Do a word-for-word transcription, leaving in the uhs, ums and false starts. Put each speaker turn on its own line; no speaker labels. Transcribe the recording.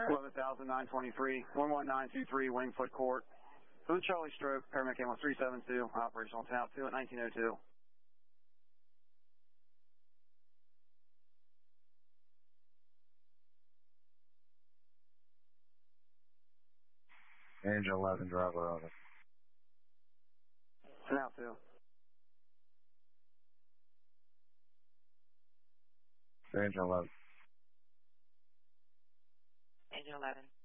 eleven thousand nine twenty-three, one one nine two three, Wingfoot Court. For the Charlie Stroke, paramedic ambulance three seven two, operational tap two at nineteen oh two.
Angel eleven, driver over.
Now two.
Angel eleven.
Angel eleven.